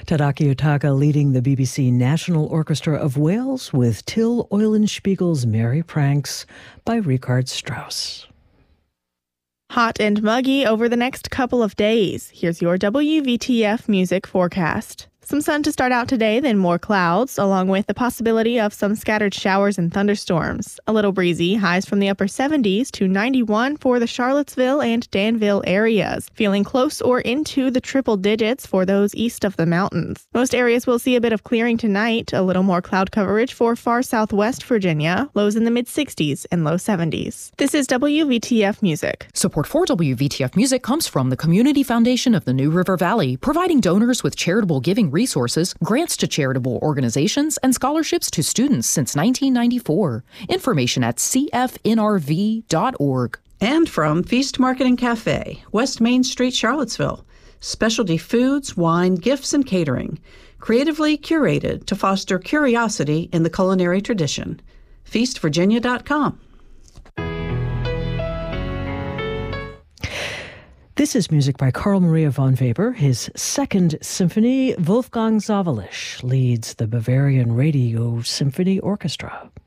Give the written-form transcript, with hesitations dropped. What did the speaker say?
Tadaki Utaka leading the BBC National Orchestra of Wales with Till Eulenspiegel's Merry Pranks by Richard Strauss. Hot and muggy over the next couple of days. Here's your WVTF music forecast. Some sun to start out today, then more clouds, along with the possibility of some scattered showers and thunderstorms. A little breezy, highs from the upper 70s to 91 for the Charlottesville and Danville areas. Feeling close or into the triple digits for those east of the mountains. Most areas will see a bit of clearing tonight, a little more cloud coverage for far southwest Virginia, lows in the mid-60s and low 70s. This is WVTF Music. Support for WVTF Music comes from the Community Foundation of the New River Valley, providing donors with charitable giving resources, grants to charitable organizations, and scholarships to students since 1994. Information at cfnrv.org. And from Feast Market and Cafe, West Main Street, Charlottesville. Specialty foods, wine, gifts, and catering. Creatively curated to foster curiosity in the culinary tradition. FeastVirginia.com. This is music by Carl Maria von Weber. His second symphony, Wolfgang Sawallisch, leads the Bavarian Radio Symphony Orchestra.